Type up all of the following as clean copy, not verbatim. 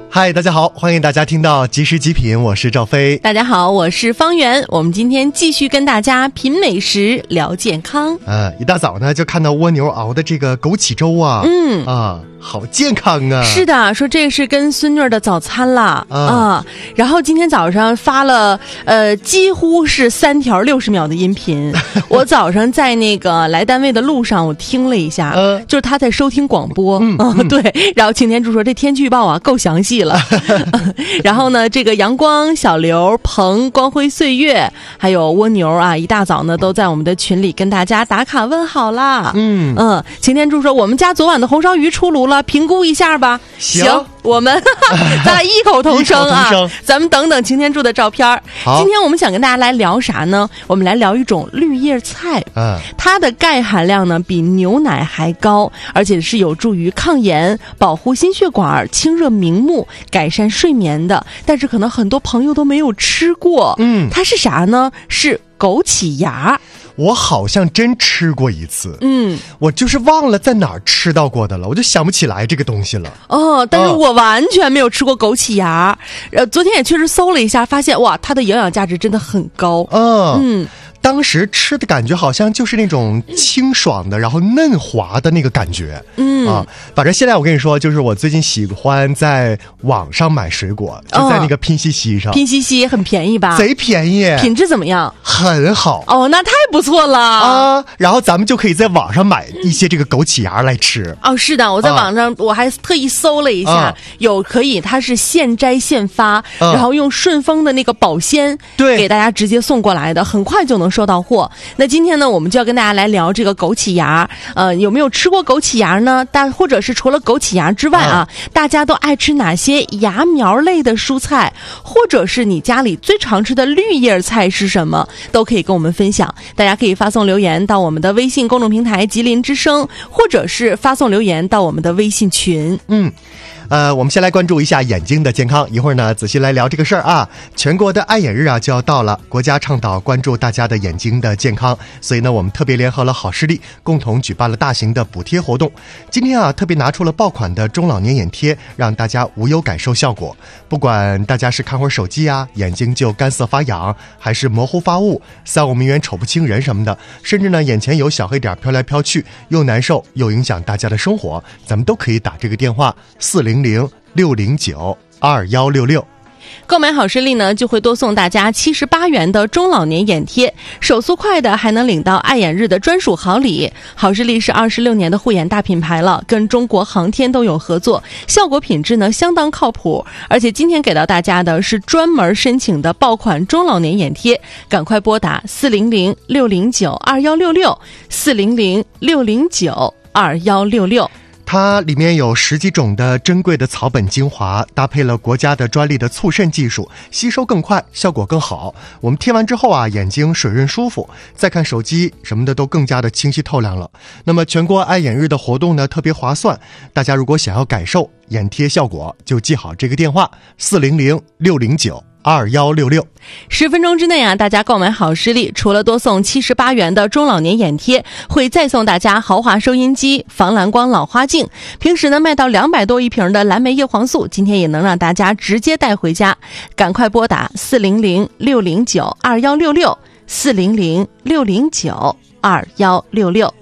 嗨，大家好，欢迎大家听到即时极品，我是赵飞。 大家好，我是方圆。我们今天继续跟大家品美食，聊健康。 一大早呢就看到蜗牛熬的这个枸杞粥啊，好健康啊！ 是的，说这是跟孙女的早餐啦然后今天早上发了几乎是3条60秒的音频。我早上在那个来单位的路上，我听了一下，就是他在收听广播，对。然后擎天柱说这天气预报啊够详细了。然后呢，这个阳光、小刘、鹏、光辉岁月，还有蜗牛啊，一大早呢都在我们的群里跟大家打卡问好啦。擎天柱说我们家昨晚的红烧鱼出炉了，评估一下吧。行，我们咱俩异口同声啊！咱们等等擎天柱的照片。今天我们想跟大家来聊啥呢？我们来聊一种绿叶菜，它的钙含量呢比牛奶还高，而且是有助于抗炎、保护心血管、清热明目、改善睡眠的。但是可能很多朋友都没有吃过，它是啥呢？是枸杞芽。 我好像真吃过一次，我就是忘了在哪儿吃到过的了，我就想不起来这个东西了。 但是我完全没有吃过枸杞芽。昨天也确实搜了一下，发现哇，它的营养价值真的很高。 当时吃的感觉好像就是那种清爽的，然后嫩滑的那个感觉。反正现在我跟你说，就是我最近喜欢在网上买水果，就在那个拼夕夕上。 拼夕夕很便宜吧？ 贼便宜， 品质怎么样？ 很好。 那太不错了然后咱们就可以在网上买一些这个枸杞芽来吃。 是的，我在网上我还特意搜了一下，有可以它是现摘现发，然后用顺丰的那个保鲜给大家直接送过来的，很快就能收到货。那今天呢，我们就要跟大家来聊这个枸杞芽。有没有吃过枸杞芽呢？或者是除了枸杞芽之外大家都爱吃哪些芽苗类的蔬菜？或者是你家里最常吃的绿叶菜是什么？都可以跟我们分享。大家可以发送留言到我们的微信公众平台吉林之声，或者是发送留言到我们的微信群。 我们先来关注一下眼睛的健康，一会儿呢仔细来聊这个事儿啊。全国的爱眼日就要到了，国家倡导关注大家的眼睛的健康，所以呢我们特别联合了好视力，共同举办了大型的补贴活动。今天特别拿出了爆款的中老年眼贴，让大家无忧感受效果。不管大家是看会儿手机眼睛就干涩发痒，还是模糊发雾，3-5米远瞅不清人什么的，甚至呢眼前有小黑点飘来飘去，又难受又影响大家的生活，咱们都可以打这个电话400-609-2166。 购买好视力呢，就会多送大家78元的中老年眼贴，手速快的还能领到爱眼日的专属好礼。好视力是26年的护眼大品牌了，跟中国航天都有合作，效果品质呢相当靠谱。而且今天给到大家的是专门申请的爆款中老年眼贴，赶快拨打400-609-2166，400-609-2166。 它里面有10几种的珍贵的草本精华，搭配了国家的专利的促渗技术，吸收更快，效果更好。我们贴完之后眼睛水润舒服，再看手机什么的都更加的清晰透亮了。那么全国爱眼日的活动呢特别划算，大家如果想要感受眼贴效果，就记好这个电话400-609-2166。10 分钟之内大家购买好视力，除了多送78元的中老年眼贴，会再送大家豪华收音机、防蓝光老花镜。平时呢卖到200多一瓶的蓝莓叶黄素，今天也能让大家直接带回家。赶快拨打400-609-2166，400-609-2166。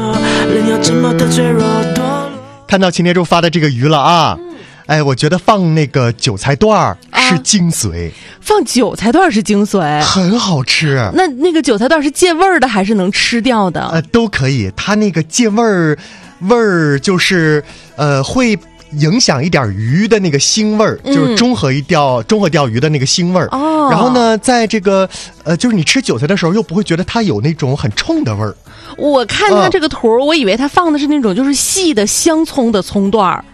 看到擎天柱发的这个鱼了我觉得放那个韭菜段是精髓， 放韭菜段是精髓， 很好吃。 那个韭菜段是借味儿的还是能吃掉的？ 都可以，它那个借味儿就是会影响一点鱼的那个腥味儿，就是中和钓鱼的那个腥味儿。然后呢，在这个就是你吃韭菜的时候又不会觉得它有那种很冲的味儿。 我看它这个图，我以为它放的是那种就是细的香葱的葱段儿。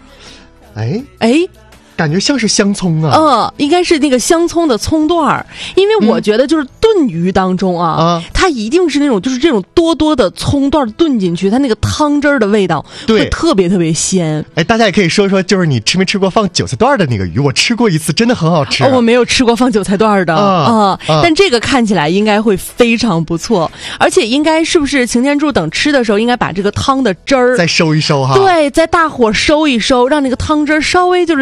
感觉像是香葱应该是那个香葱的葱段儿，因为我觉得就是炖鱼当中它一定是那种就是这种多多的葱段炖进去，它那个汤汁儿的味道会特别特别鲜。 大家也可以说说，就是你吃没吃过放韭菜段的那个鱼？我吃过一次，真的很好吃。 我没有吃过放韭菜段的但这个看起来应该会非常不错，而且应该是不是擎天柱等吃的时候应该把这个汤的汁儿再收一收哈？ 对，在大火收一收，让那个汤汁稍微就是再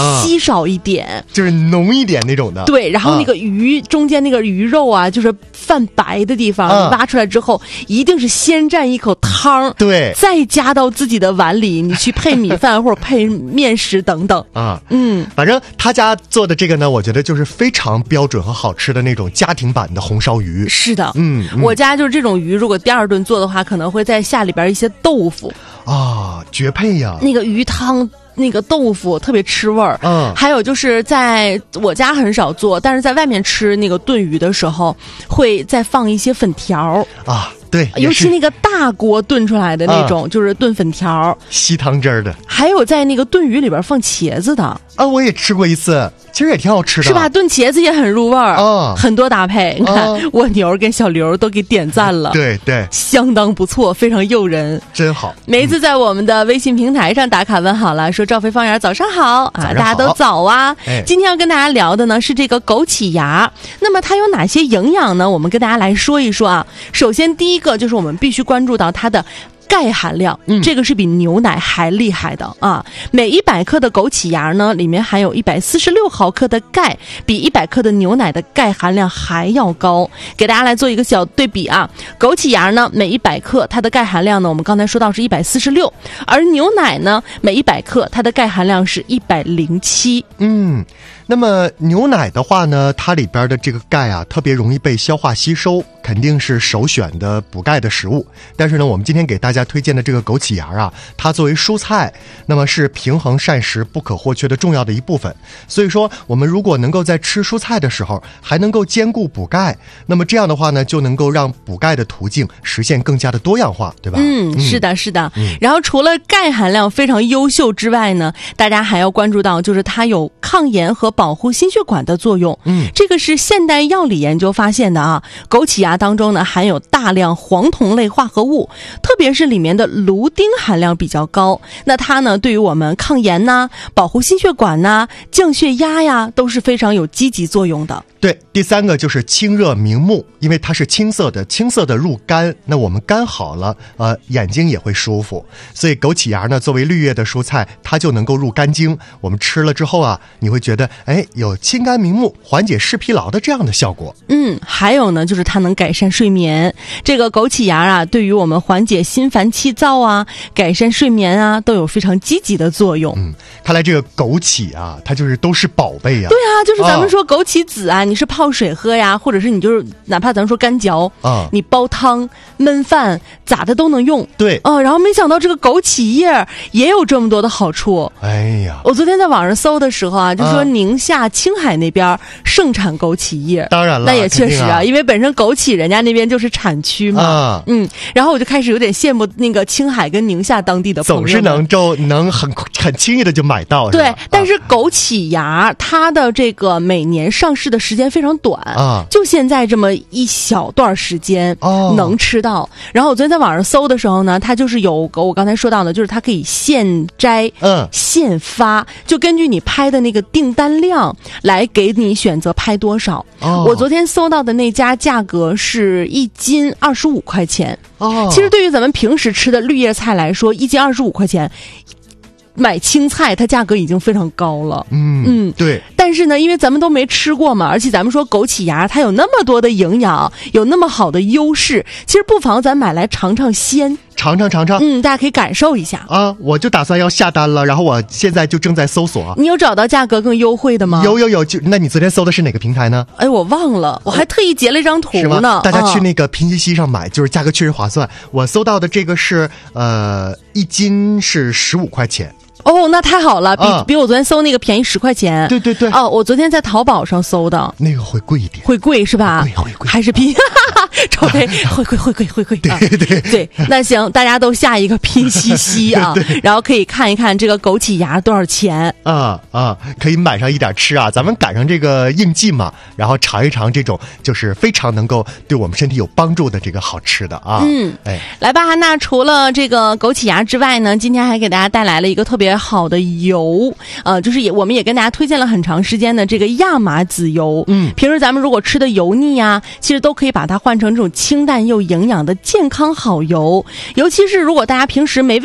稀少一点， 就是浓一点那种的。 对，然后那个鱼中间那个鱼肉啊，就是泛白的地方，你挖出来之后一定是先蘸一口汤， 对， 再加到自己的碗里，你去配米饭或者配面食等等啊。反正他家做的这个呢，我觉得就是非常标准和好吃的那种家庭版的红烧鱼。 是的，我家就是这种鱼，如果第二顿做的话，可能会再下里边一些豆腐啊，绝配呀！ 那个鱼汤。那个豆腐特别吃味儿，还有就是在我家很少做，但是在外面吃那个炖鱼的时候，会再放一些粉条啊，对， 尤其那个大锅炖出来的那种，就是炖粉条， 吸汤汁儿的。 还有在那个炖鱼里边放茄子的啊，我也吃过一次。其实也挺好吃的， 是吧？炖茄子也很入味儿，很多搭配。你看，蜗牛跟小刘都给点赞了， 对对， 相当不错，非常诱人， 真好。 梅子在我们的微信平台上打卡问好了，说赵飞方言早上好啊，大家都早啊。今天要跟大家聊的呢是这个枸杞芽，那么它有哪些营养呢？我们跟大家来说一说啊。首先第一个就是我们必须关注到它的钙含量，这个是比牛奶还厉害的啊！每100克的枸杞芽呢，里面含有146毫克的钙，比100克的牛奶的钙含量还要高。给大家来做一个小对比啊，枸杞芽呢，每100克它的钙含量呢，我们刚才说到是146，而牛奶呢，每100克它的钙含量是107。 那么牛奶的话呢，它里边的这个钙啊，特别容易被消化吸收，肯定是首选的补钙的食物。但是呢，我们今天给大家推荐的这个枸杞芽啊，它作为蔬菜，那么是平衡膳食不可或缺的重要的一部分。所以说，我们如果能够在吃蔬菜的时候，还能够兼顾补钙，那么这样的话呢，就能够让补钙的途径实现更加的多样化，对吧？ 是的，是的。然后除了钙含量非常优秀之外呢，大家还要关注到，就是它有抗炎和保护心血管的作用。这个是现代药理研究发现的啊。枸杞芽当中呢含有大量黄酮类化合物，特别是里面的芦丁含量比较高。那它呢对于我们抗炎呐、保护心血管呐、降血压呀都是非常有积极作用的。 对，第三个就是清热明目，因为它是青色的，青色的入肝，那我们肝好了，眼睛也会舒服。所以枸杞芽呢，作为绿叶的蔬菜，它就能够入肝经。我们吃了之后啊，你会觉得，有清肝明目、缓解视疲劳的这样的效果。 还有呢，就是它能改善睡眠。这个枸杞芽啊，对于我们缓解心烦气躁啊、改善睡眠啊，都有非常积极的作用。 看来这个枸杞啊，它就是都是宝贝啊。 对啊，就是咱们说枸杞子啊，你是泡水喝呀，或者是你就是哪怕咱们说干嚼啊，你煲汤、焖饭咋的都能用。 对然后没想到这个枸杞叶也有这么多的好处。 哎呀， 我昨天在网上搜的时候啊，就说宁夏、青海那边盛产枸杞叶。 当然了， 那也确实啊，因为本身枸杞人家那边就是产区嘛。然后我就开始有点羡慕那个青海跟宁夏当地的朋友， 总是能很轻易的就买到。 对，但是枸杞芽它的这个每年上市的时间非常短就现在这么一小段时间能吃到。然后我昨天在网上搜的时候呢，它就是有我刚才说到的，就是它可以现摘现发，就根据你拍的那个订单量来给你选择拍多少。我昨天搜到的那家价格是1斤25块钱。其实对于咱们平时吃的绿叶菜来说，1斤25块钱买青菜它价格已经非常高了。 对。 但是呢，因为咱们都没吃过嘛，而且咱们说枸杞芽它有那么多的营养，有那么好的优势，其实不妨咱买来尝尝鲜。 尝尝， 大家可以感受一下啊！我就打算要下单了，然后我现在就正在搜索。 你有找到价格更优惠的吗？ 有，那你昨天搜的是哪个平台呢？ 我忘了，我还特意截了一张图呢。 大家去那个拼夕夕上买，就是价格确实划算。我搜到的这个是1斤是15块钱。 那太好了，比我昨天搜那个便宜10块钱。 对。 我昨天在淘宝上搜的， 那个会贵一点， 会贵是吧？ 会贵， 还是比周围会贵。对，那行，大家都下一个拼夕夕啊，然后可以看一看这个枸杞芽多少钱可以买上一点吃啊。咱们赶上这个应季嘛，然后尝一尝这种就是非常能够对我们身体有帮助的这个好吃的啊。 来吧，那除了这个枸杞芽之外呢，今天还给大家带来了一个特别好的油，就是我们也跟大家推荐了很长时间的这个亚麻籽油。平时咱们如果吃的油腻啊，其实都可以把它换成这种清淡又营养的健康好油。尤其是如果大家平时没胃